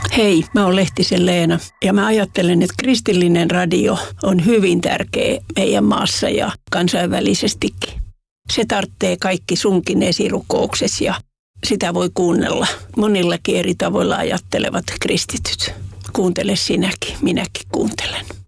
Hei, mä oon Lehtisen Leena ja mä ajattelen, että kristillinen radio on hyvin tärkeä meidän maassa ja kansainvälisestikin. Se tarvitsee kaikki sunkin esirukouksessa ja sitä voi kuunnella monillakin eri tavoilla ajattelevat kristityt. Kuuntele sinäkin, minäkin kuuntelen.